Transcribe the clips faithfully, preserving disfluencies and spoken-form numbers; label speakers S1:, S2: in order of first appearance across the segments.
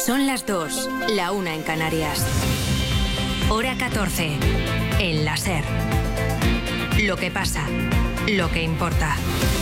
S1: Son las dos, la una en Canarias. Hora catorce, en la SER. Lo que pasa, lo que importa.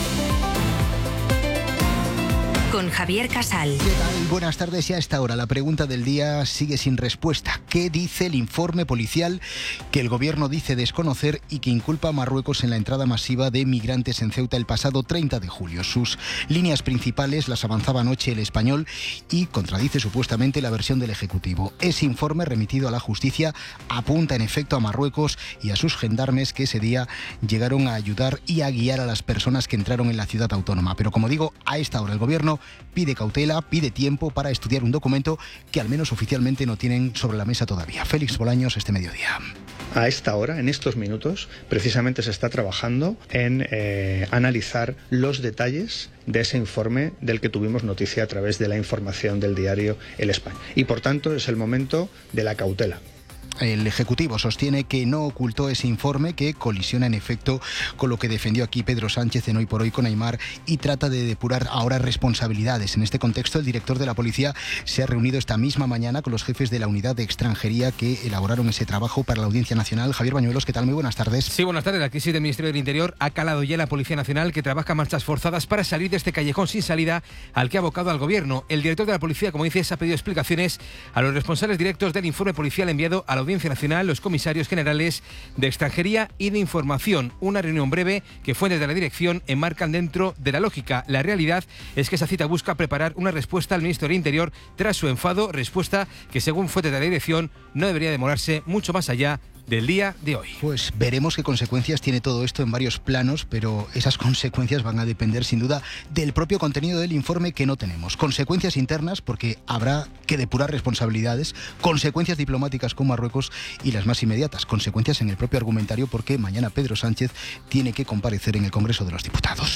S1: Con Javier Casal.
S2: ¿Qué tal? Buenas tardes. Y a esta hora la pregunta del día sigue sin respuesta. ¿Qué dice el informe policial que el gobierno dice desconocer y que inculpa a Marruecos en la entrada masiva de migrantes en Ceuta el pasado treinta de julio? Sus líneas principales las avanzaba anoche El Español y contradice supuestamente la versión del Ejecutivo. Ese informe remitido a la justicia apunta en efecto a Marruecos y a sus gendarmes que ese día llegaron a ayudar y a guiar a las personas que entraron en la ciudad autónoma. Pero como digo, a esta hora el gobierno pide cautela, pide tiempo para estudiar un documento que al menos oficialmente no tienen sobre la mesa todavía. Félix Bolaños, este mediodía.
S3: A esta hora, en estos minutos, precisamente se está trabajando en eh, analizar los detalles de ese informe del que tuvimos noticia a través de la información del diario El Español. Y por tanto es el momento de la cautela.
S2: El Ejecutivo sostiene que no ocultó ese informe, que colisiona en efecto con lo que defendió aquí Pedro Sánchez en Hoy por Hoy con Aimar y trata de depurar ahora responsabilidades. En este contexto, el director de la Policía se ha reunido esta misma mañana con los jefes de la unidad de extranjería que elaboraron ese trabajo para la Audiencia Nacional. Javier Bañuelos, ¿qué tal? Muy buenas tardes.
S4: Sí, buenas tardes. La crisis del Ministerio del Interior ha calado ya en la Policía Nacional, que trabaja a marchas forzadas para salir de este callejón sin salida al que ha abocado al Gobierno. El director de la Policía, como dices, ha pedido explicaciones a los responsables directos del informe policial enviado a la Audiencia Nacional, los comisarios generales de Extranjería y de Información. Una reunión breve que fuentes de la dirección enmarcan dentro de la lógica. La realidad es que esa cita busca preparar una respuesta al ministro del Interior tras su enfado, respuesta que según fuentes de la dirección no debería demorarse mucho más allá del día de hoy.
S2: Pues veremos qué consecuencias tiene todo esto en varios planos, pero esas consecuencias van a depender sin duda del propio contenido del informe que no tenemos. Consecuencias internas, porque habrá que depurar responsabilidades, consecuencias diplomáticas con Marruecos y las más inmediatas, consecuencias en el propio argumentario, porque mañana Pedro Sánchez tiene que comparecer en el Congreso de los Diputados.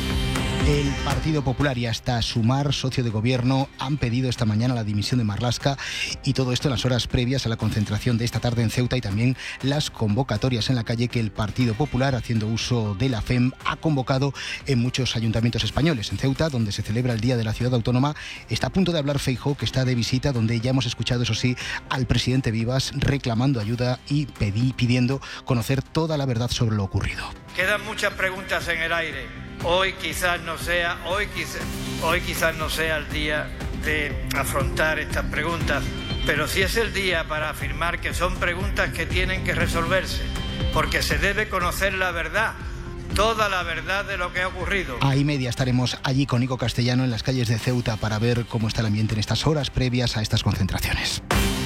S2: El Partido Popular y hasta Sumar, socio de gobierno, han pedido esta mañana la dimisión de Marlaska, y todo esto en las horas previas a la concentración de esta tarde en Ceuta y también las convocatorias en la calle que el Partido Popular, haciendo uso de la F E M, ha convocado en muchos ayuntamientos españoles. En Ceuta, donde se celebra el Día de la Ciudad Autónoma, está a punto de hablar Feijóo, que está de visita, donde ya hemos escuchado, eso sí, al presidente Vivas reclamando ayuda y pedí, pidiendo conocer toda la verdad sobre lo ocurrido.
S5: Quedan muchas preguntas en el aire. Hoy quizás no sea, hoy quizás, hoy quizás no sea el día de afrontar estas preguntas, pero sí es el día para afirmar que son preguntas que tienen que resolverse, porque se debe conocer la verdad, toda la verdad de lo que ha ocurrido.
S2: A y media estaremos allí con Nico Castellano en las calles de Ceuta para ver cómo está el ambiente en estas horas previas a estas concentraciones.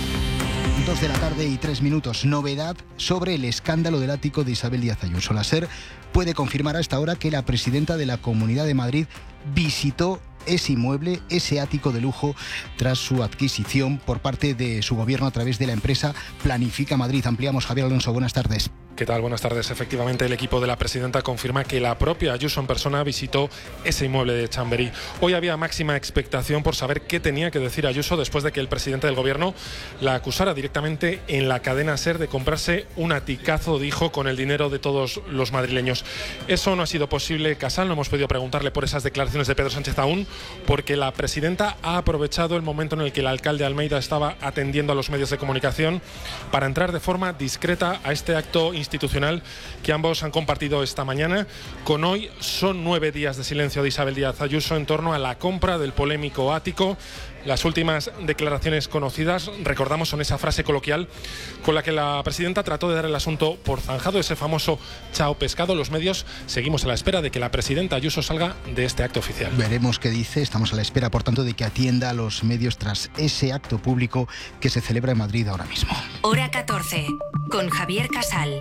S2: Dos de la tarde y tres minutos. Novedad sobre el escándalo del ático de Isabel Díaz Ayuso. La SER puede confirmar a esta hora que la presidenta de la Comunidad de Madrid visitó ese inmueble, ese ático de lujo, tras su adquisición por parte de su gobierno a través de la empresa Planifica Madrid. Ampliamos. Javier Alonso, buenas tardes.
S6: ¿Qué tal? Buenas tardes. Efectivamente, el equipo de la presidenta confirma que la propia Ayuso en persona visitó ese inmueble de Chamberí. Hoy había máxima expectación por saber qué tenía que decir Ayuso después de que el presidente del gobierno la acusara directamente en la cadena SER de comprarse un aticazo, dijo, con el dinero de todos los madrileños. Eso no ha sido posible, Casal. No hemos podido preguntarle por esas declaraciones de Pedro Sánchez aún, porque la presidenta ha aprovechado el momento en el que el alcalde Almeida estaba atendiendo a los medios de comunicación para entrar de forma discreta a este acto institucional que ambos han compartido esta mañana. Con hoy son nueve días de silencio de Isabel Díaz Ayuso en torno a la compra del polémico ático. Las últimas declaraciones conocidas, recordamos, son esa frase coloquial con la que la presidenta trató de dar el asunto por zanjado, ese famoso chao pescado. Los medios seguimos a la espera de que la presidenta Ayuso salga de este acto oficial.
S2: Veremos qué dice. Estamos a la espera, por tanto, de que atienda a los medios tras ese acto público que se celebra en Madrid ahora mismo.
S1: Hora catorce, con Javier Casal.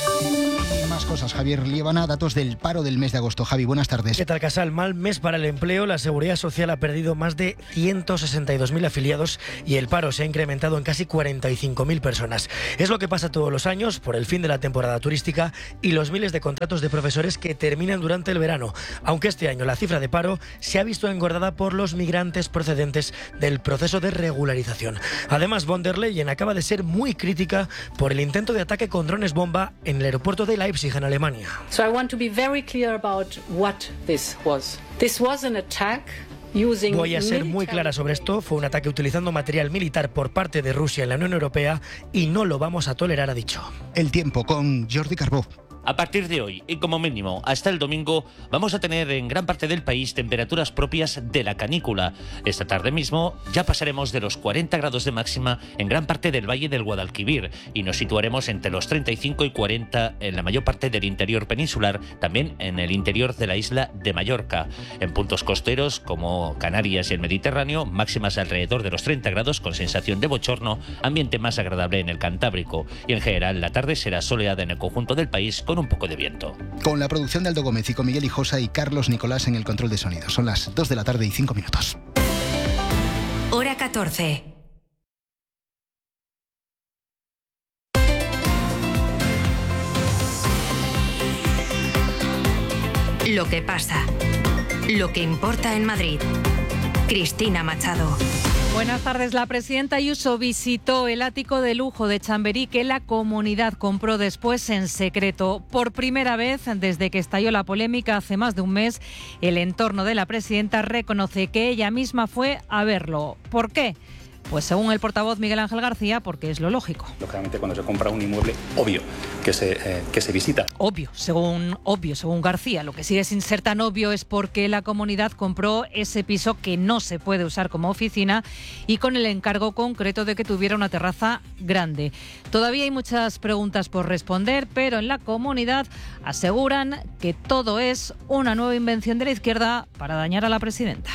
S2: Y más cosas, Javier Liébana, datos del paro del mes de agosto. Javi, buenas tardes.
S7: ¿Qué tal, Casal? Mal mes para el empleo. La Seguridad Social ha perdido más de ciento sesenta y dos mil afiliados y el paro se ha incrementado en casi cuarenta y cinco mil personas. Es lo que pasa todos los años por el fin de la temporada turística y los miles de contratos de profesores que terminan durante el verano, aunque este año la cifra de paro se ha visto engordada por los migrantes procedentes del proceso de regularización. Además, von der Leyen acaba de ser muy crítica por el intento de ataque con drones bomba en el aeropuerto de Leipzig, en Alemania.
S8: So I want to be very clear about what this was. This was an attack
S7: Voy a ser muy clara sobre esto. Fue un ataque utilizando material militar por parte de Rusia en la Unión Europea y no lo vamos a tolerar, ha dicho.
S2: El tiempo con Jordi Carbó.
S8: A partir de hoy, y como mínimo hasta el domingo, vamos a tener en gran parte del país temperaturas propias de la canícula. Esta tarde mismo ya pasaremos de los cuarenta grados de máxima en gran parte del Valle del Guadalquivir y nos situaremos entre los treinta y cinco y cuarenta en la mayor parte del interior peninsular, también en el interior de la isla de Mallorca. En puntos costeros como Canarias y el Mediterráneo, máximas alrededor de los treinta grados con sensación de bochorno, ambiente más agradable en el Cantábrico. Y en general la tarde será soleada en el conjunto del país con un poco de viento.
S2: Con la producción de Aldo Gómez y con Miguel Hijosa y Carlos Nicolás en el control de sonido. Son las dos de la tarde y cinco minutos.
S1: Hora catorce. Lo que pasa. Lo que importa en Madrid. Cristina Machado.
S9: Buenas tardes. La presidenta Ayuso visitó el ático de lujo de Chamberí que la comunidad compró después en secreto. Por primera vez desde que estalló la polémica hace más de un mes, el entorno de la presidenta reconoce que ella misma fue a verlo. ¿Por qué? Pues según el portavoz Miguel Ángel García, porque es lo lógico.
S10: Lógicamente, cuando se compra un inmueble, obvio que se, eh, que se visita.
S9: Obvio, según obvio, según García. Lo que sigue sin ser tan obvio es por qué la comunidad compró ese piso que no se puede usar como oficina y con el encargo concreto de que tuviera una terraza grande. Todavía hay muchas preguntas por responder, pero en la comunidad aseguran que todo es una nueva invención de la izquierda para dañar a la presidenta.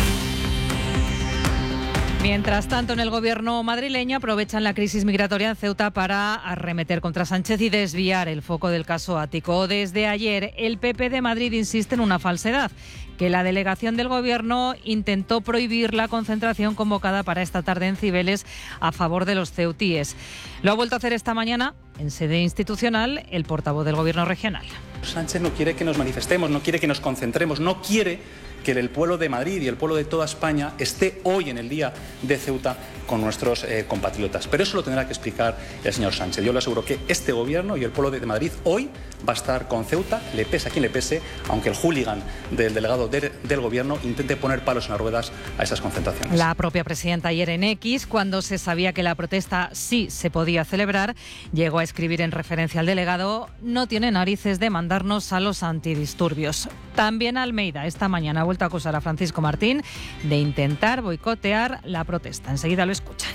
S9: Mientras tanto, en el gobierno madrileño aprovechan la crisis migratoria en Ceuta para arremeter contra Sánchez y desviar el foco del caso ático. Desde ayer, el P P de Madrid insiste en una falsedad, que la delegación del gobierno intentó prohibir la concentración convocada para esta tarde en Cibeles a favor de los ceutíes. Lo ha vuelto a hacer esta mañana en sede institucional el portavoz del gobierno regional.
S10: Sánchez no quiere que nos manifestemos, no quiere que nos concentremos, no quiere que el pueblo de Madrid y el pueblo de toda España esté hoy en el día de Ceuta con nuestros eh, compatriotas. Pero eso lo tendrá que explicar el señor Sánchez. Yo le aseguro que este gobierno y el pueblo de Madrid hoy va a estar con Ceuta, le pese a quien le pese, aunque el hooligan del delegado de, del gobierno intente poner palos en las ruedas a esas concentraciones.
S9: La propia presidenta ayer en X, cuando se sabía que la protesta sí se podía celebrar, llegó a escribir en referencia al delegado: no tiene narices de mandarnos a los antidisturbios. También Almeida esta mañana ha vuelto a acusar a Francisco Martín de intentar boicotear la protesta. Enseguida lo escuchan.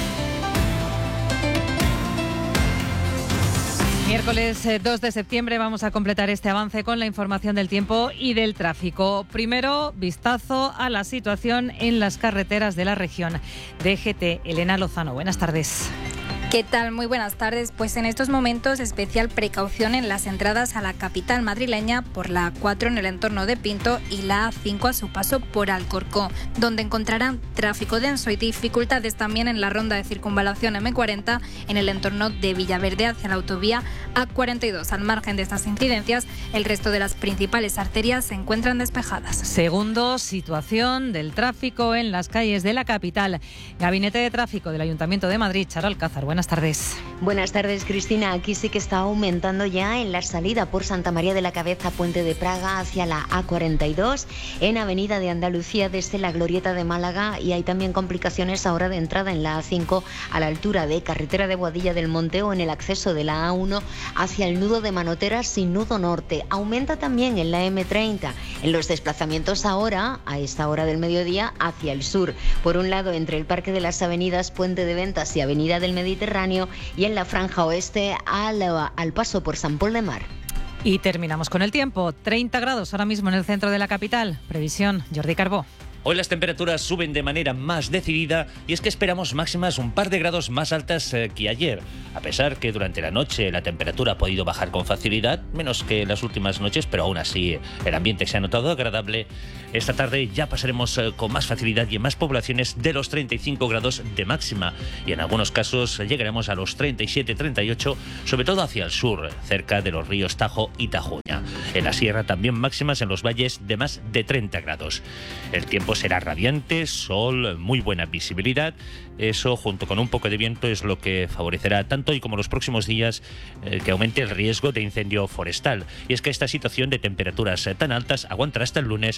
S9: Miércoles dos de septiembre vamos a completar este avance con la información del tiempo y del tráfico. Primero, vistazo a la situación en las carreteras de la región. D G T, Elena Lozano, buenas tardes.
S11: ¿Qué tal? Muy buenas tardes. Pues en estos momentos especial precaución en las entradas a la capital madrileña por la A cuatro en el entorno de Pinto y la A cinco a su paso por Alcorcón, donde encontrarán tráfico denso y dificultades también en la ronda de circunvalación M cuarenta en el entorno de Villaverde hacia la autovía A cuarenta y dos. Al margen de estas incidencias, el resto de las principales arterias se encuentran despejadas.
S9: Segundo, situación del tráfico en las calles de la capital. Gabinete de Tráfico del Ayuntamiento de Madrid, Charo Alcázar, buenas tardes.
S12: Buenas tardes, Cristina. Aquí sí que está aumentando ya en la salida por Santa María de la Cabeza, Puente de Praga, hacia la A cuarenta y dos, en Avenida de Andalucía desde la Glorieta de Málaga, y hay también complicaciones ahora de entrada en la A cinco a la altura de Carretera de Boadilla del Monte o en el acceso de la A uno hacia el nudo de Manoteras sin nudo norte. Aumenta también en la M treinta, en los desplazamientos ahora, a esta hora del mediodía, hacia el sur. Por un lado, entre el Parque de las Avenidas, Puente de Ventas y Avenida del Mediterráneo, y en la franja oeste al, al paso por San Pol de Mar.
S9: Y terminamos con el tiempo. treinta grados ahora mismo en el centro de la capital. Previsión, Jordi Carbó.
S8: Hoy las temperaturas suben de manera más decidida y es que esperamos máximas un par de grados más altas eh, que ayer. A pesar que durante la noche la temperatura ha podido bajar con facilidad, menos que en las últimas noches, pero aún así el ambiente se ha notado agradable. Esta tarde ya pasaremos eh, con más facilidad y en más poblaciones de los treinta y cinco grados de máxima y en algunos casos llegaremos a los treinta y siete, treinta y ocho, sobre todo hacia el sur, cerca de los ríos Tajo y Tajuña. En la sierra también máximas en los valles de más de treinta grados. El tiempo será radiante, sol, muy buena visibilidad. Eso, junto con un poco de viento, es lo que favorecerá tanto hoy como los próximos días eh, que aumente el riesgo de incendio forestal. Y es que esta situación de temperaturas eh, tan altas aguantará hasta el lunes en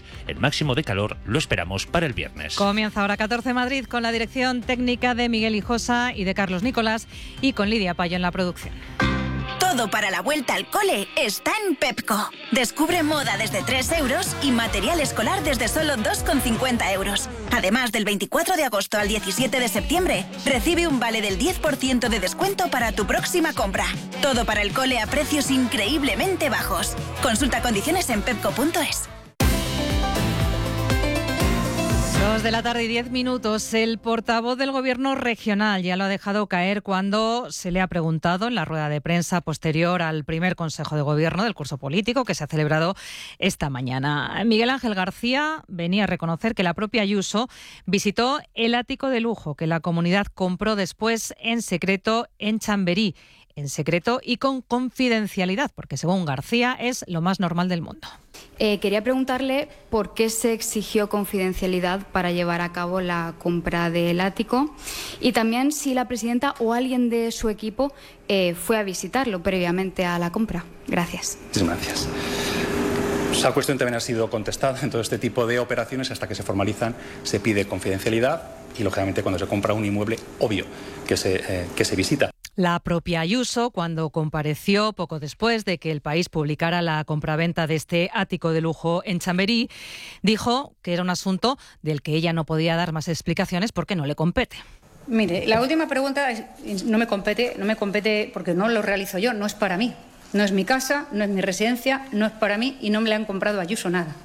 S8: máximo de calor lo esperamos para el viernes.
S9: Comienza ahora catorce Madrid con la dirección técnica de Miguel Hijosa y de Carlos Nicolás y con Lidia Payo en la producción.
S13: Todo para la vuelta al cole está en Pepco. Descubre moda desde tres euros y material escolar desde solo dos con cincuenta euros. Además, del veinticuatro de agosto al diecisiete de septiembre, recibe un vale del diez por ciento de descuento para tu próxima compra. Todo para el cole a precios increíblemente bajos. Consulta condiciones en pepco punto es.
S9: Dos de la tarde y diez minutos. El portavoz del Gobierno regional ya lo ha dejado caer cuando se le ha preguntado en la rueda de prensa posterior al primer Consejo de Gobierno del curso político que se ha celebrado esta mañana. Miguel Ángel García venía a reconocer que la propia Ayuso visitó el ático de lujo que la comunidad compró después en secreto en Chamberí. En secreto y con confidencialidad, porque según García es lo más normal del mundo.
S14: Eh, quería preguntarle por qué se exigió confidencialidad para llevar a cabo la compra del ático y también si la presidenta o alguien de su equipo eh, fue a visitarlo previamente a la compra. Gracias.
S10: Muchas gracias. Esa cuestión también ha sido contestada. En todo este tipo de operaciones, hasta que se formalizan, se pide confidencialidad y, lógicamente, cuando se compra un inmueble, obvio que se, eh, que se visita.
S9: La propia Ayuso, cuando compareció poco después de que El País publicara la compraventa de este ático de lujo en Chamberí, dijo que era un asunto del que ella no podía dar más explicaciones porque no le compete.
S15: Mire, la última pregunta es, no me compete, no me compete porque no lo realizo yo, no es para mí. No es mi casa, no es mi residencia, no es para mí y no me le han comprado a Ayuso nada.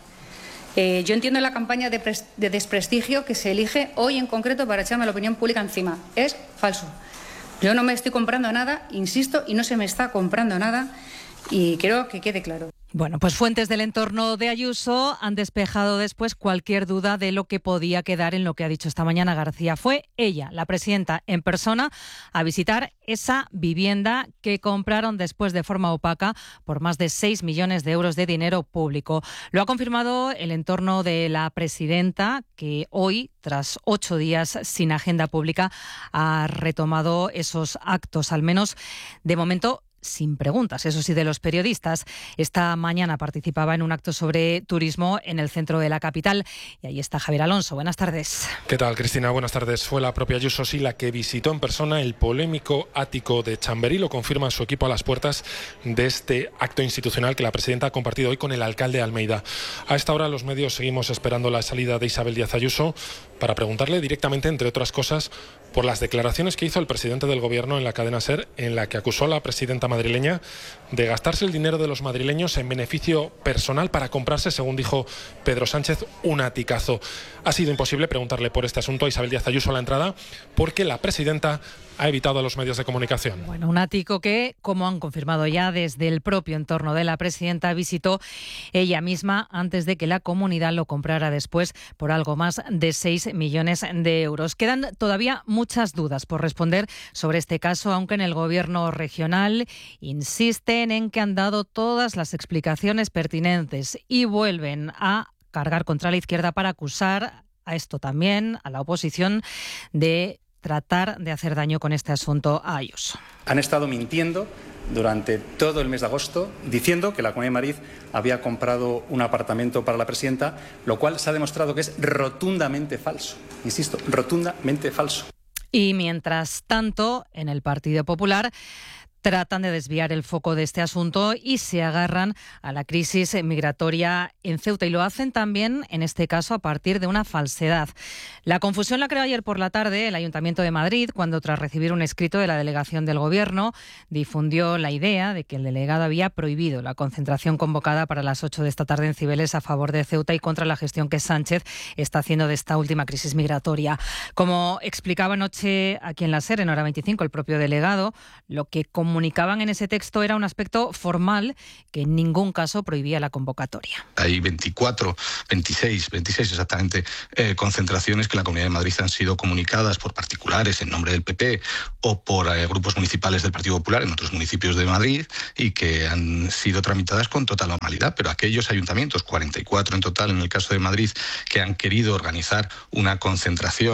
S15: Eh, yo entiendo la campaña de, pres- de desprestigio que se elige hoy en concreto para echarme la opinión pública encima. Es falso. Yo no me estoy comprando nada, insisto, y no se me está comprando nada y quiero que quede claro.
S9: Bueno, pues fuentes del entorno de Ayuso han despejado después cualquier duda de lo que podía quedar en lo que ha dicho esta mañana García. Fue ella, la presidenta, en persona a visitar esa vivienda que compraron después de forma opaca por más de seis millones de euros de dinero público. Lo ha confirmado el entorno de la presidenta, que hoy, tras ocho días sin agenda pública, ha retomado esos actos, al menos de momento sin preguntas, eso sí, de los periodistas. Esta mañana participaba en un acto sobre turismo en el centro de la capital y ahí está Javier Alonso. Buenas tardes.
S6: ¿Qué tal, Cristina? Buenas tardes. Fue la propia Ayuso, sí, la que visitó en persona el polémico ático de Chamberí. Lo confirma su equipo a las puertas de este acto institucional que la presidenta ha compartido hoy con el alcalde de Almeida. A esta hora los medios seguimos esperando la salida de Isabel Díaz Ayuso para preguntarle directamente, entre otras cosas, por las declaraciones que hizo el presidente del Gobierno en la cadena SER, en la que acusó a la presidenta madrileña de gastarse el dinero de los madrileños en beneficio personal para comprarse, según dijo Pedro Sánchez, un aticazo. Ha sido imposible preguntarle por este asunto a Isabel Díaz Ayuso a la entrada porque la presidenta ha evitado a los medios de comunicación.
S9: Bueno, un ático que, como han confirmado ya desde el propio entorno de la presidenta, visitó ella misma antes de que la comunidad lo comprara después por algo más de seis millones de euros. Quedan todavía muchas dudas por responder sobre este caso, aunque en el Gobierno regional insisten en que han dado todas las explicaciones pertinentes y vuelven a cargar contra la izquierda para acusar a esto también, a la oposición, de tratar de hacer daño con este asunto a Ayuso.
S10: Han estado mintiendo durante todo el mes de agosto, diciendo que la Comunidad de Madrid había comprado un apartamento para la presidenta, lo cual se ha demostrado que es rotundamente falso. Insisto, rotundamente falso.
S9: Y mientras tanto, en el Partido Popular tratan de desviar el foco de este asunto y se agarran a la crisis migratoria en Ceuta, y lo hacen también, en este caso, a partir de una falsedad. La confusión la creó ayer por la tarde el Ayuntamiento de Madrid, cuando, tras recibir un escrito de la delegación del Gobierno, difundió la idea de que el delegado había prohibido la concentración convocada para las ocho de esta tarde en Cibeles a favor de Ceuta y contra la gestión que Sánchez está haciendo de esta última crisis migratoria. Como explicaba anoche aquí en la SER, en Hora veinticinco, el propio delegado, lo que comunicaban en ese texto era un aspecto formal que en ningún caso prohibía la convocatoria.
S16: Hay veinticuatro, veintiséis, veintiséis exactamente eh, concentraciones que en la Comunidad de Madrid han sido comunicadas por particulares en nombre del P P o por eh, grupos municipales del Partido Popular en otros municipios de Madrid y que han sido tramitadas con total normalidad, pero aquellos ayuntamientos, cuarenta y cuatro en total en el caso de Madrid, que han querido organizar una concentración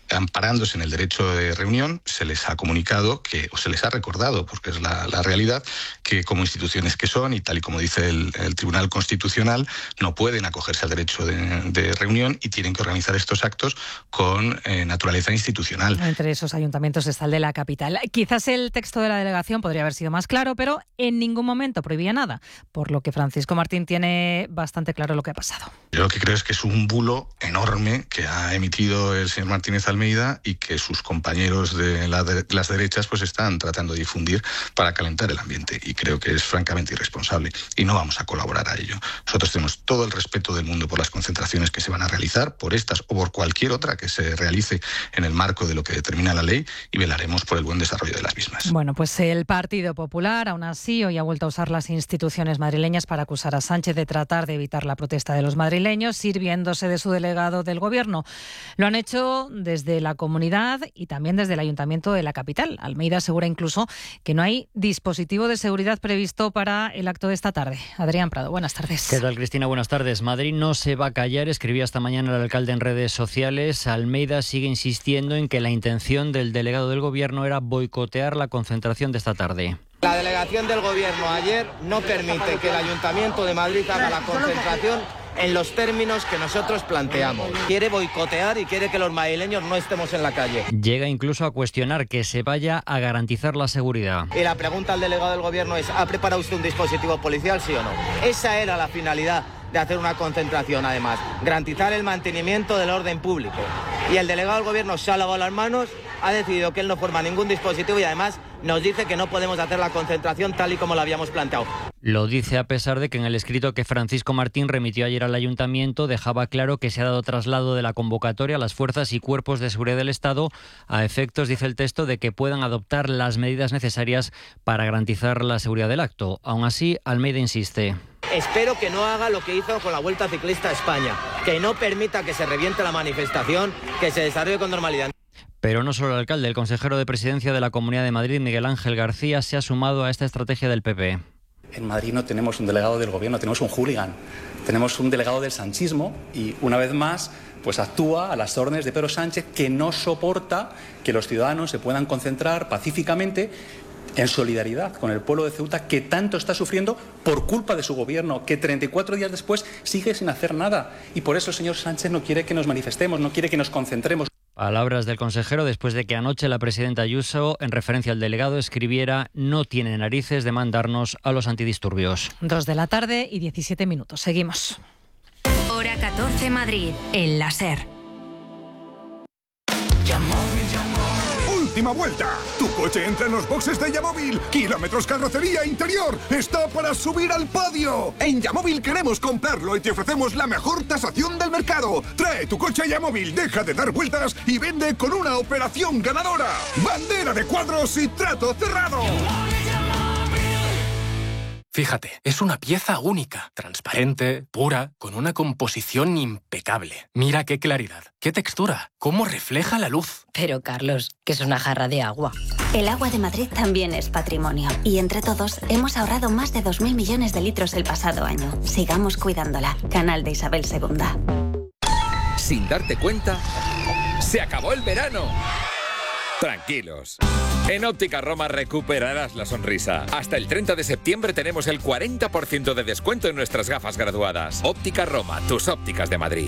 S16: amparándose en el derecho de reunión, se les ha comunicado que, o se les ha recordado, porque es la, la realidad, que como instituciones que son, y tal y como dice el, el Tribunal Constitucional, no pueden acogerse al derecho de, de reunión y tienen que organizar estos actos con eh, naturaleza institucional.
S9: Entre esos ayuntamientos está el de la capital. Quizás el texto de la delegación podría haber sido más claro, pero en ningún momento prohibía nada, por lo que Francisco Martín tiene bastante claro lo que ha pasado.
S16: Yo lo que creo es que es un bulo enorme que ha emitido el señor Martínez Almeida y que sus compañeros de, la de las derechas pues están tratando de difundir para calentar el ambiente, y creo que es francamente irresponsable y no vamos a colaborar a ello. Nosotros tenemos todo el respeto del mundo por las concentraciones que se van a realizar, por estas o por cualquier otra que se realice en el marco de lo que determina la ley, y velaremos por el buen desarrollo de las mismas.
S9: Bueno, pues el Partido Popular aún así hoy ha vuelto a usar las instituciones madrileñas para acusar a Sánchez de tratar de evitar la protesta de los madrileños, sirviéndose de su delegado del Gobierno. Lo han hecho desde la comunidad y también desde el Ayuntamiento de la capital. Almeida asegura incluso que no hay dispositivo de seguridad previsto para el acto de esta tarde. Adrián Prado, buenas tardes.
S17: ¿Qué tal, Cristina? Buenas tardes. Madrid no se va a callar, escribía esta mañana el alcalde en redes sociales. Almeida sigue insistiendo en que la intención del delegado del Gobierno era boicotear la concentración de esta tarde.
S18: La delegación del Gobierno ayer no permite que el Ayuntamiento de Madrid haga la concentración en los términos que nosotros planteamos. Quiere boicotear y quiere que los madrileños no estemos en la calle.
S17: Llega incluso a cuestionar que se vaya a garantizar la seguridad.
S18: Y la pregunta al delegado del Gobierno es: ¿ha preparado usted un dispositivo policial, sí o no? Esa era la finalidad de hacer una concentración, además, garantizar el mantenimiento del orden público. Y el delegado del Gobierno se ha lavado las manos, ha decidido que él no forma ningún dispositivo y además nos dice que no podemos hacer la concentración tal y como la habíamos planteado.
S17: Lo dice a pesar de que en el escrito que Francisco Martín remitió ayer al Ayuntamiento dejaba claro que se ha dado traslado de la convocatoria a las fuerzas y cuerpos de seguridad del Estado a efectos, dice el texto, de que puedan adoptar las medidas necesarias para garantizar la seguridad del acto. Aún así, Almeida insiste.
S18: Espero que no haga lo que hizo con la Vuelta Ciclista a España, que no permita que se reviente la manifestación, que se desarrolle con normalidad.
S17: Pero no solo el alcalde, el consejero de Presidencia de la Comunidad de Madrid, Miguel Ángel García, se ha sumado a esta estrategia del P P.
S10: En Madrid no tenemos un delegado del Gobierno, tenemos un hooligan, tenemos un delegado del sanchismo y, una vez más, pues actúa a las órdenes de Pedro Sánchez, que no soporta que los ciudadanos se puedan concentrar pacíficamente en solidaridad con el pueblo de Ceuta, que tanto está sufriendo por culpa de su gobierno, que treinta y cuatro días después sigue sin hacer nada. Y por eso el señor Sánchez no quiere que nos manifestemos, no quiere que nos concentremos.
S17: Palabras del consejero después de que anoche la presidenta Ayuso, en referencia al delegado, escribiera: no tiene narices de mandarnos a los antidisturbios.
S9: Dos de la tarde y diecisiete minutos. Seguimos.
S1: Hora catorce Madrid, en la SER.
S19: Última vuelta. Tu coche entra en los boxes de Yamóvil. Kilómetros, carrocería, interior. Está para subir al podio. En Yamóvil queremos comprarlo y te ofrecemos la mejor tasación del mercado. Trae tu coche a Yamóvil, deja de dar vueltas y vende con una operación ganadora. Bandera de cuadros y trato cerrado.
S20: Fíjate, es una pieza única, transparente, pura, con una composición impecable. Mira qué claridad, qué textura, cómo refleja la luz.
S21: Pero, Carlos, que es una jarra de agua.
S22: El agua de Madrid también es patrimonio. Y entre todos hemos ahorrado más de dos mil millones de litros el pasado año. Sigamos cuidándola. Canal de Isabel segunda.
S23: Sin darte cuenta, se acabó el verano. Tranquilos. En Óptica Roma recuperarás la sonrisa. Hasta el treinta de septiembre tenemos el cuarenta por ciento de descuento en nuestras gafas graduadas. Óptica Roma, tus ópticas de Madrid.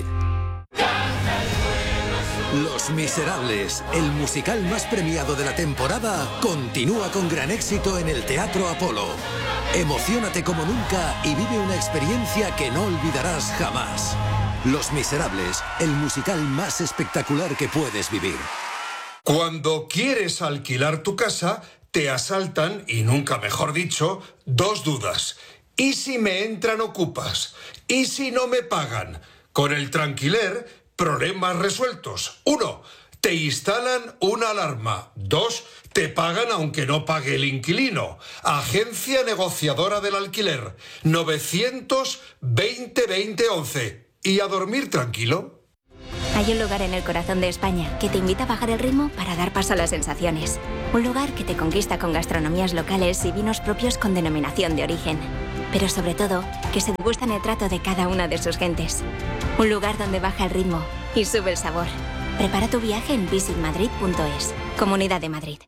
S24: Los Miserables, el musical más premiado de la temporada, continúa con gran éxito en el Teatro Apolo. Emociónate como nunca y vive una experiencia que no olvidarás jamás. Los Miserables, el musical más espectacular que puedes vivir.
S25: Cuando quieres alquilar tu casa, te asaltan, y nunca mejor dicho, dos dudas. ¿Y si me entran ocupas? ¿Y si no me pagan? Con el Tranquiler, problemas resueltos. Uno, te instalan una alarma. Dos, te pagan aunque no pague el inquilino. Agencia negociadora del alquiler. novecientos veinte veinte once. ¿Y a dormir tranquilo?
S22: Hay un lugar en el corazón de España que te invita a bajar el ritmo para dar paso a las sensaciones. Un lugar que te conquista con gastronomías locales y vinos propios con denominación de origen. Pero sobre todo, que se degustan el trato de cada una de sus gentes. Un lugar donde baja el ritmo y sube el sabor. Prepara tu viaje en visit madrid punto es. Comunidad de Madrid.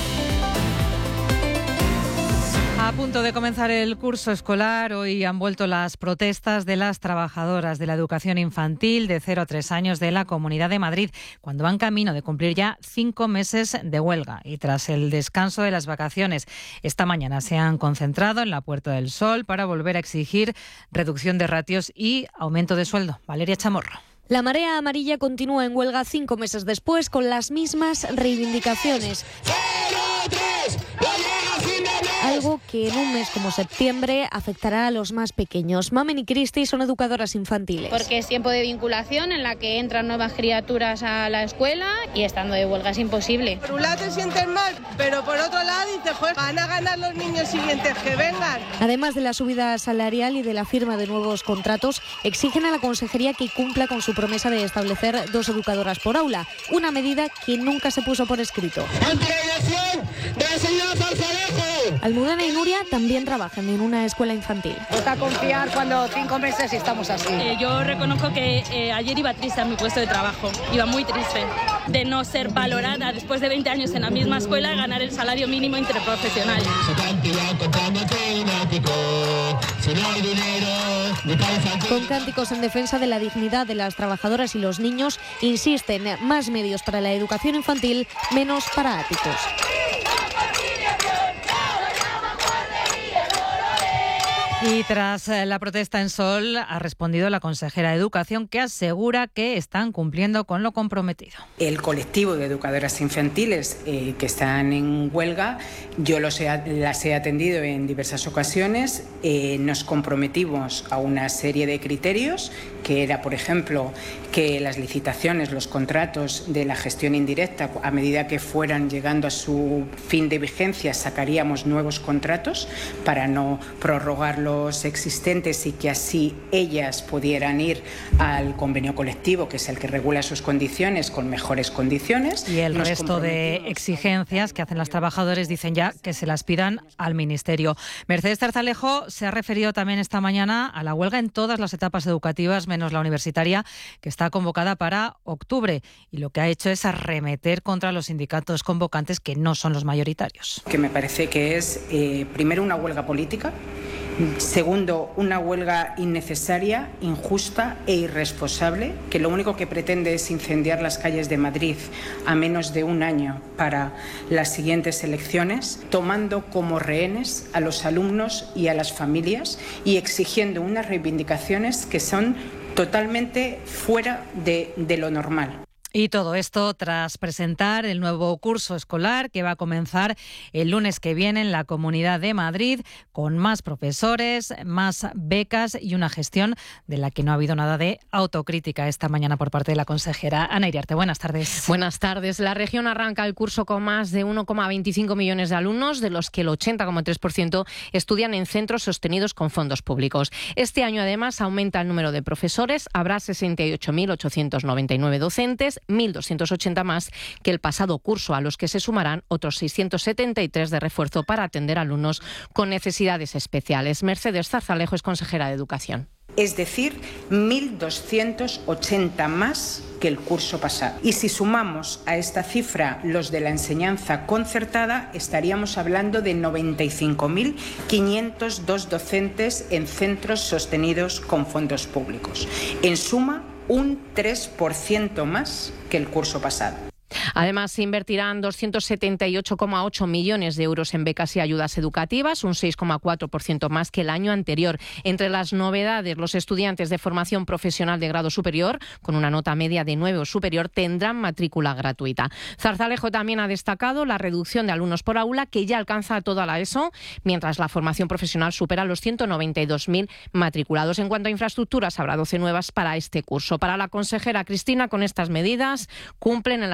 S9: A punto de comenzar el curso escolar, hoy han vuelto las protestas de las trabajadoras de la educación infantil de cero a tres años de la Comunidad de Madrid, cuando van camino de cumplir ya cinco meses de huelga. Y tras el descanso de las vacaciones, esta mañana se han concentrado en la Puerta del Sol para volver a exigir reducción de ratios y aumento de sueldo. Valeria Chamorro.
S2: La marea amarilla continúa en huelga cinco meses después con las mismas reivindicaciones. Algo que en un mes como septiembre afectará a los más pequeños. Mamen y Cristi son educadoras infantiles.
S3: Porque es tiempo de vinculación en la que entran nuevas criaturas a la escuela y estando de huelga es imposible.
S4: Por un lado te sientes mal, pero por otro lado dices, joder, van a ganar los niños siguientes que vengan.
S2: Además de la subida salarial y de la firma de nuevos contratos, exigen a la consejería que cumpla con su promesa de establecer dos educadoras por aula, una medida que nunca se puso por escrito.
S5: ¡Ante la elección del señor Zarzalejo!
S2: Almudena y Nuria también trabajan en una escuela infantil.
S7: Cuesta confiar cuando cinco meses estamos así.
S26: Eh, yo reconozco que eh, ayer iba triste a mi puesto de trabajo, iba muy triste de no ser valorada después de veinte años en la misma escuela y ganar el salario mínimo interprofesional.
S2: Con cánticos en defensa de la dignidad de las trabajadoras y los niños, insisten más medios para la educación infantil, menos para áticos.
S9: Y tras la protesta en Sol, ha respondido la consejera de Educación, que asegura que están cumpliendo con lo comprometido.
S27: El colectivo de educadoras infantiles eh, que están en huelga, yo los he, las he atendido en diversas ocasiones. Eh, nos comprometimos a una serie de criterios, que era, por ejemplo, que las licitaciones, los contratos de la gestión indirecta, a medida que fueran llegando a su fin de vigencia, sacaríamos nuevos contratos para no prorrogarlos existentes y que así ellas pudieran ir al convenio colectivo, que es el que regula sus condiciones, con mejores condiciones.
S9: Y el Nos resto de exigencias que hacen las trabajadoras dicen ya que se las pidan al Ministerio. Mercedes Zarzalejo se ha referido también esta mañana a la huelga en todas las etapas educativas, menos la universitaria, que está convocada para octubre, y lo que ha hecho es arremeter contra los sindicatos convocantes, que no son los mayoritarios.
S27: Que me parece que es, eh, primero, una huelga política. Segundo, una huelga innecesaria, injusta e irresponsable, que lo único que pretende es incendiar las calles de Madrid a menos de un año para las siguientes elecciones, tomando como rehenes a los alumnos y a las familias y exigiendo unas reivindicaciones que son totalmente fuera de, de lo normal.
S9: Y todo esto tras presentar el nuevo curso escolar que va a comenzar el lunes que viene en la Comunidad de Madrid, con más profesores, más becas y una gestión de la que no ha habido nada de autocrítica esta mañana por parte de la consejera. Ana Iriarte, buenas tardes.
S28: Buenas tardes. La región arranca el curso con más de uno coma veinticinco millones de alumnos, de los que el ochenta coma tres por ciento estudian en centros sostenidos con fondos públicos. Este año, además, aumenta el número de profesores. Habrá sesenta y ocho mil ochocientos noventa y nueve docentes, mil doscientos ochenta más que el pasado curso, a los que se sumarán otros seiscientos setenta y tres de refuerzo para atender a alumnos con necesidades especiales. Mercedes Zarzalejo es consejera de Educación.
S27: Es decir, mil doscientos ochenta más que el curso pasado. Y si sumamos a esta cifra los de la enseñanza concertada, estaríamos hablando de noventa y cinco mil quinientos dos docentes en centros sostenidos con fondos públicos. En suma, un tres por ciento más que el curso pasado.
S28: Además, se invertirán doscientos setenta y ocho coma ocho millones de euros en becas y ayudas educativas, un seis coma cuatro por ciento más que el año anterior. Entre las novedades, los estudiantes de formación profesional de grado superior, con una nota media de nueve o superior, tendrán matrícula gratuita. Zarzalejo también ha destacado la reducción de alumnos por aula, que ya alcanza a toda la ESO, mientras la formación profesional supera los ciento noventa y dos mil matriculados. En cuanto a infraestructuras, habrá doce nuevas para este curso. Para la consejera Cristina, con estas medidas cumplen el acuerdo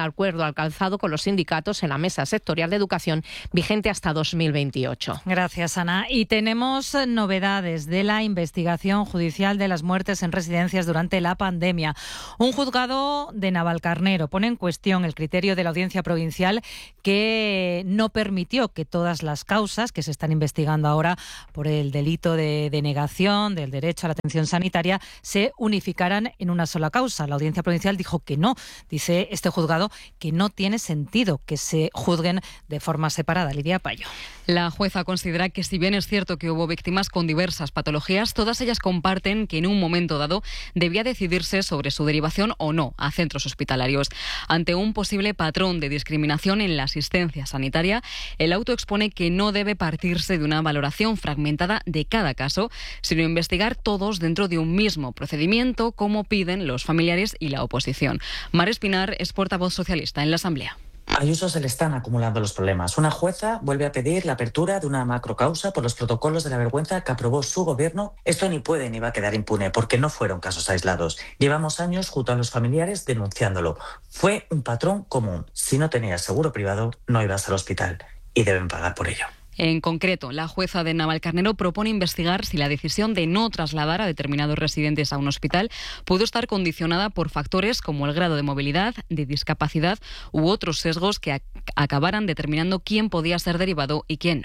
S28: alcanzado con los sindicatos en la Mesa Sectorial de Educación vigente hasta dos mil veintiocho.
S9: Gracias, Ana. Y tenemos novedades de la investigación judicial de las muertes en residencias durante la pandemia. Un juzgado de Navalcarnero pone en cuestión el criterio de la Audiencia Provincial que no permitió que todas las causas que se están investigando ahora por el delito de denegación del derecho a la atención sanitaria se unificaran en una sola causa. La Audiencia Provincial dijo que no. Dice este juzgado que no tiene sentido que se juzguen de forma separada. Lidia Payo.
S6: La jueza considera que si bien es cierto que hubo víctimas con diversas patologías, todas ellas comparten que en un momento dado debía decidirse sobre su derivación o no a centros hospitalarios. Ante un posible patrón de discriminación en la asistencia sanitaria, el auto expone que no debe partirse de una valoración fragmentada de cada caso, sino investigar todos dentro de un mismo procedimiento, como piden los familiares y la oposición. Mar Espinar es portavoz socialista en la Asamblea.
S8: A Ayuso se le están acumulando los problemas. Una jueza vuelve a pedir la apertura de una macrocausa por los protocolos de la vergüenza que aprobó su gobierno. Esto ni puede ni va a quedar impune porque no fueron casos aislados. Llevamos años junto a los familiares denunciándolo. Fue un patrón común. Si no tenías seguro privado, no ibas al hospital y deben pagar por ello.
S6: En concreto, la jueza de Navalcarnero propone investigar si la decisión de no trasladar a determinados residentes a un hospital pudo estar condicionada por factores como el grado de movilidad, de discapacidad u otros sesgos que ac- acabaran determinando quién podía ser derivado y quién no.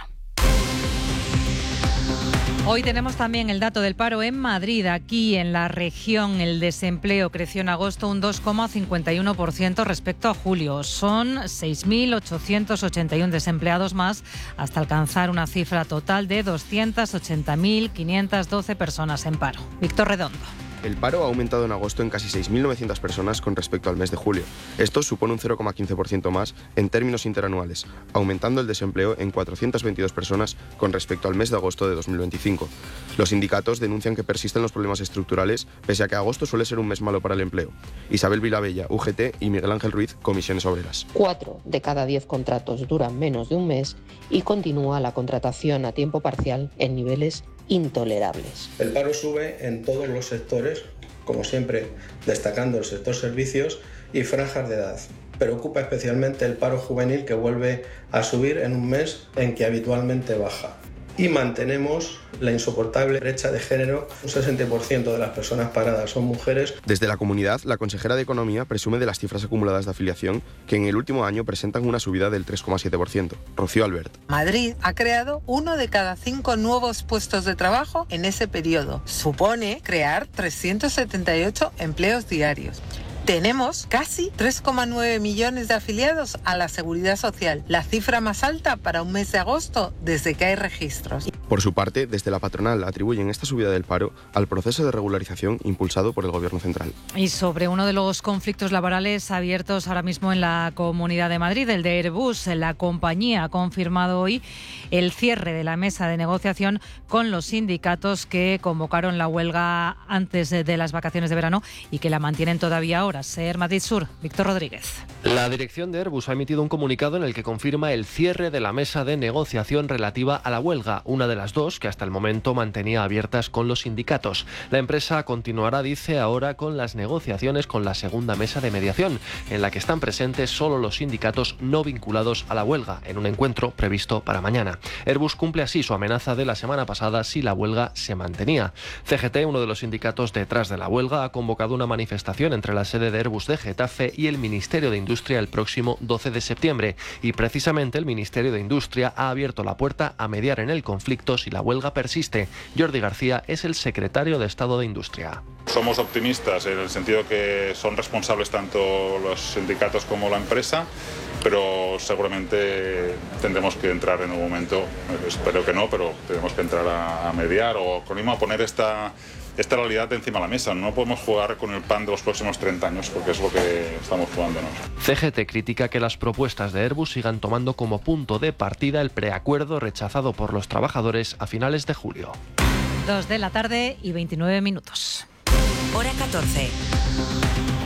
S9: Hoy tenemos también el dato del paro en Madrid. Aquí en la región el desempleo creció en agosto un dos coma cincuenta y uno por ciento respecto a julio. Son seis mil ochocientos ochenta y uno desempleados más hasta alcanzar una cifra total de doscientas ochenta mil quinientas doce personas en paro. Víctor Redondo.
S11: El paro ha aumentado en agosto en casi seis mil novecientas personas con respecto al mes de julio. Esto supone un cero coma quince por ciento más en términos interanuales, aumentando el desempleo en cuatrocientas veintidós personas con respecto al mes de agosto de dos mil veinticinco. Los sindicatos denuncian que persisten los problemas estructurales, pese a que agosto suele ser un mes malo para el empleo. Isabel Vilabella, U G T, y Miguel Ángel Ruiz, Comisiones Obreras.
S12: Cuatro de cada diez contratos duran menos de un mes y continúa la contratación a tiempo parcial en niveles intolerables.
S13: El paro sube en todos los sectores, como siempre destacando el sector servicios y franjas de edad. Preocupa especialmente el paro juvenil, que vuelve a subir en un mes en que habitualmente baja. Y mantenemos la insoportable brecha de género. Un sesenta por ciento de las personas paradas son mujeres.
S11: Desde la comunidad, la consejera de Economía presume de las cifras acumuladas de afiliación, que en el último año presentan una subida del tres coma siete por ciento. Rocío Albert.
S14: Madrid ha creado uno de cada cinco nuevos puestos de trabajo en ese periodo. Supone crear trescientos setenta y ocho empleos diarios. Tenemos casi tres coma nueve millones de afiliados a la Seguridad Social, la cifra más alta para un mes de agosto desde que hay registros.
S11: Por su parte, desde la patronal atribuyen esta subida del paro al proceso de regularización impulsado por el Gobierno central.
S9: Y sobre uno de los conflictos laborales abiertos ahora mismo en la Comunidad de Madrid, el de Airbus, la compañía ha confirmado hoy el cierre de la mesa de negociación con los sindicatos que convocaron la huelga antes de las vacaciones de verano y que la mantienen todavía ahora. Ser Madrid Sur, Víctor Rodríguez.
S15: La dirección de Airbus ha emitido un comunicado en el que confirma el cierre de la mesa de negociación relativa a la huelga, una de las dos que hasta el momento mantenía abiertas con los sindicatos. La empresa continuará, dice, ahora con las negociaciones con la segunda mesa de mediación, en la que están presentes solo los sindicatos no vinculados a la huelga, en un encuentro previsto para mañana. Airbus cumple así su amenaza de la semana pasada si la huelga se mantenía. C G T, uno de los sindicatos detrás de la huelga, ha convocado una manifestación entre la sede de Airbus de Getafe y el Ministerio de Industria el próximo doce de septiembre, y precisamente el Ministerio de Industria ha abierto la puerta a mediar en el conflicto si la huelga persiste. Jordi García es el secretario de Estado de Industria.
S16: Somos optimistas en el sentido que son responsables tanto los sindicatos como la empresa, pero seguramente tendremos que entrar en un momento, espero que no, pero tenemos que entrar a, a mediar o con mismo a poner esta esta realidad encima de la mesa. No podemos jugar con el pan de los próximos treinta años, porque es lo que estamos jugándonos.
S15: C G T critica que las propuestas de Airbus sigan tomando como punto de partida el preacuerdo rechazado por los trabajadores a finales de julio.
S9: Dos de la tarde y veintinueve minutos.
S1: Hora catorce.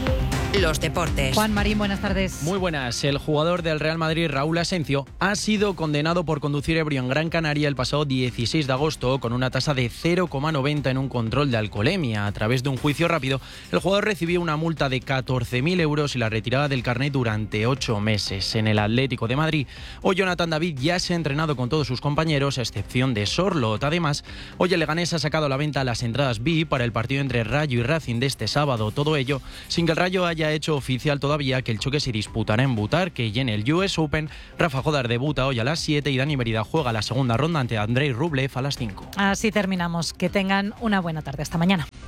S1: los deportes.
S9: Juan Marín, buenas tardes.
S10: Muy buenas. El jugador del Real Madrid, Raúl Asencio, ha sido condenado por conducir ebrio en Gran Canaria el pasado dieciséis de agosto con una tasa de cero coma noventa en un control de alcoholemia. A través de un juicio rápido, el jugador recibió una multa de catorce mil euros y la retirada del carnet durante ocho meses. En el Atlético de Madrid, hoy Jonathan David ya se ha entrenado con todos sus compañeros, a excepción de Sorloth. Además, hoy el Leganés ha sacado a la venta las entradas V I P para el partido entre Rayo y Racing de este sábado. Todo ello sin que el Rayo haya ha hecho oficial todavía que el choque se disputará en Butarque y en el U S Open. Rafa Jodar debuta hoy a las siete y Dani Merida juega la segunda ronda ante Andrei Rublev a las cinco.
S9: Así terminamos. Que tengan una buena tarde. Hasta mañana.